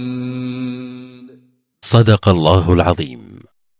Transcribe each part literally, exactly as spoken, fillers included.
صدق الله العظيم.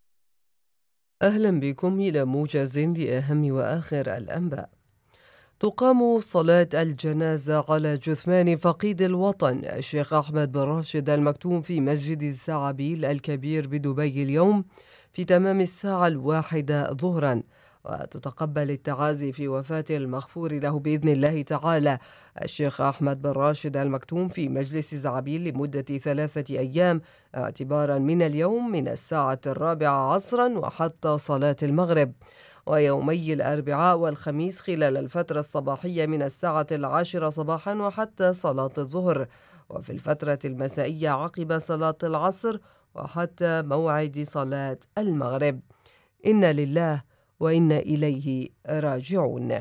أهلا بكم إلى موجز لأهم وآخر الأنباء. تقام صلاة الجنازة على جثمان فقيد الوطن الشيخ أحمد بن راشد المكتوم في مسجد السعابيل الكبير بدبي اليوم في تمام الساعة الواحدة ظهرا، وتتقبل التعازي في وفاة المغفور له بإذن الله تعالى الشيخ أحمد بن راشد المكتوم في مجلس زعبيل لمدة ثلاثة أيام اعتبارا من اليوم من الساعة الرابعة عصرا وحتى صلاة المغرب، ويومي الأربعاء والخميس خلال الفترة الصباحية من الساعة العاشرة صباحا وحتى صلاة الظهر، وفي الفترة المسائية عقب صلاة العصر وحتى موعد صلاة المغرب. إنا لله وإنا إليه راجعون.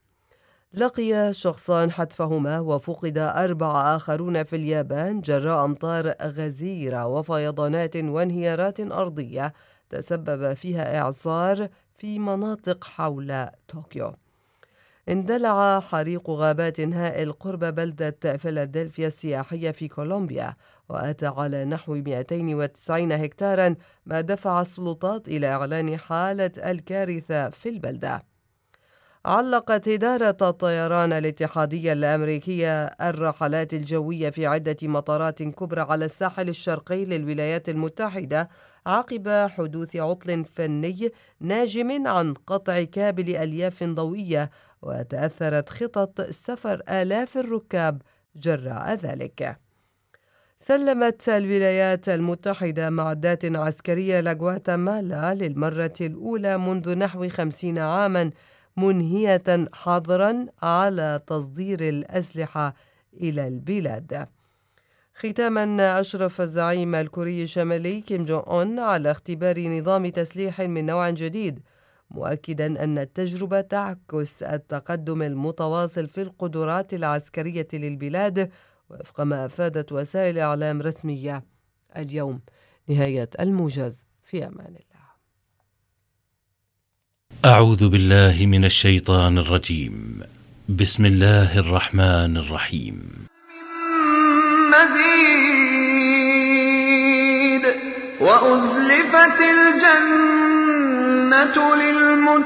لقي شخصان حتفهما وفقد أربع آخرون في اليابان جراء أمطار غزيرة وفيضانات وانهيارات أرضية تسبب فيها إعصار في مناطق حول طوكيو. اندلع حريق غابات هائل قرب بلدة فيلادلفيا السياحية في كولومبيا، وأتى على نحو مئتين وتسعين هكتارا، ما دفع السلطات إلى إعلان حالة الكارثة في البلدة. علقت إدارة الطيران الاتحادية الأمريكية الرحلات الجوية في عدة مطارات كبرى على الساحل الشرقي للولايات المتحدة عقب حدوث عطل فني ناجم عن قطع كابل ألياف ضوئية، وتأثرت خطط سفر آلاف الركاب جراء ذلك. سلمت الولايات المتحدة معدات عسكرية لغواتيمالا للمرة الأولى منذ نحو خمسين عاما، منهية حظرا على تصدير الأسلحة إلى البلاد. ختاما، أشرف الزعيم الكوري الشمالي كيم جونغ أون على اختبار نظام تسليح من نوع جديد، مؤكدا أن التجربة تعكس التقدم المتواصل في القدرات العسكرية للبلاد وفق ما أفادت وسائل إعلام رسمية اليوم. نهاية الموجز، في أمان الله. أعوذ بالله من الشيطان الرجيم. بسم الله الرحمن الرحيم. مزيد وأزلفت الجنة للمتقين